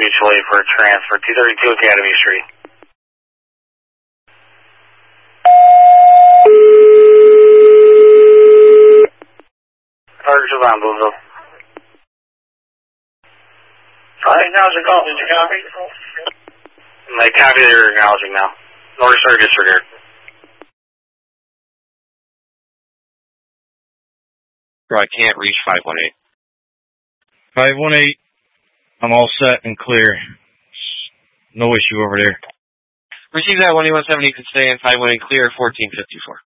mutual aid for a transfer, 232 Academy Street. Target is on Boonville. Alright, how's it going? Did you copy? I copy that you're acknowledging now. North Star disregard. Bro, I can't reach 518. 518, I'm all set and clear. No issue over there. Receive that 18170, you can stay in 518 clear, 1454.